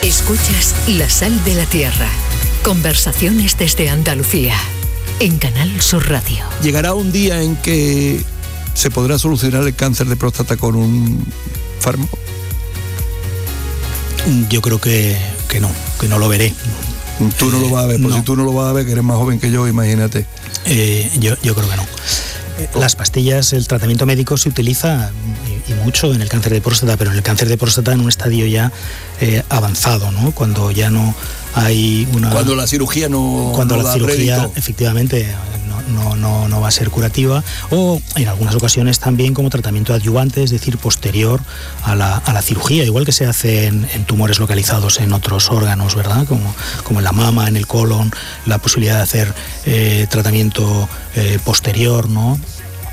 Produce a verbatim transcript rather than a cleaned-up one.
Escuchas La Sal de la Tierra. Conversaciones desde Andalucía. En Canal Sur Radio. Llegará un día en que se podrá solucionar el cáncer de próstata con un fármaco. Yo creo que, que no, que no lo veré. Tú no lo vas a ver, pues no. si tú no lo vas a ver, que eres más joven que yo, imagínate. Eh, yo, yo creo que no. Las pastillas, el tratamiento médico se utiliza y, y mucho en el cáncer de próstata, pero en el cáncer de próstata en un estadio ya eh, avanzado, ¿no? Cuando ya no hay una... Cuando la cirugía no Cuando no la da cirugía, rédito. efectivamente, no, no, no, no va a ser curativa, o en algunas ocasiones también como tratamiento adyuvante, es decir, posterior a la, a la cirugía, igual que se hace en, en tumores localizados en otros órganos, ¿verdad? Como, como en la mama, en el colon, la posibilidad de hacer eh, tratamiento eh, posterior, ¿no?